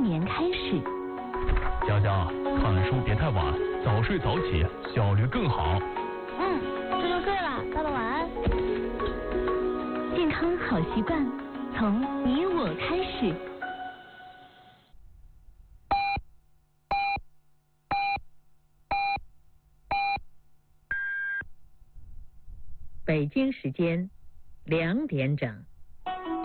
年开始。 佳佳，看书别太晚，早睡早起，效率更好。 这就睡了，爸爸晚安。健康好习惯，从你我开始。 北京时间2点整。